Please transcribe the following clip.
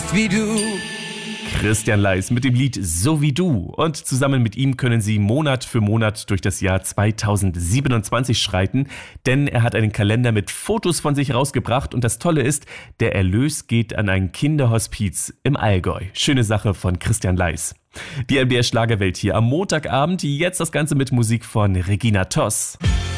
nicht wie du. Christian Leis mit dem Lied So wie du. Und zusammen mit ihm können Sie Monat für Monat durch das Jahr 2027 schreiten, denn er hat einen Kalender mit Fotos von sich rausgebracht und das Tolle ist, der Erlös geht an ein Kinderhospiz im Allgäu. Schöne Sache von Christian Leis. Die NDR Schlagerwelt hier am Montagabend, jetzt das Ganze mit Musik von Regina Toss.